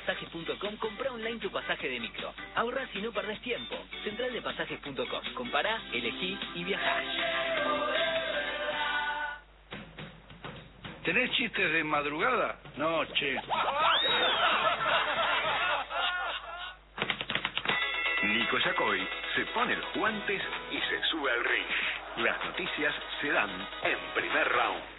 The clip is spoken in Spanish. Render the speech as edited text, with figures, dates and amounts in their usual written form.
centraldepasajes.com, comprá online tu pasaje de micro. Ahorrás y no perdés tiempo. Centraldepasajes.com. Compará, elegí y viajá. ¿Tenés chistes de madrugada? No, che. Nico Yacoy se pone los guantes y se sube al ring. Las noticias se dan en Primer Round.